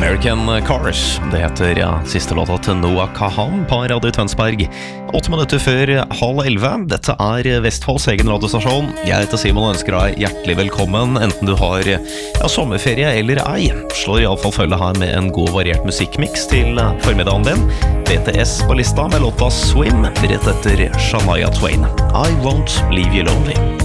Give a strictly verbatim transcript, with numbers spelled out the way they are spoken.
American Cars. Det heter ja, siste låta til Noah Kahan på Radio Tønsberg. Åtte minutter før halv elleve. Dette er Vestfolds egen radiostasjon. Jeg heter Simon og ønsker deg hjertelig velkommen, enten du har ja, sommerferie eller ei. Slår i alle fall følge her med en god variert musikkmix til formiddagen din. B T S på lista med låta Swim, rett etter Shania Twain. I Won't Leave You Lonely.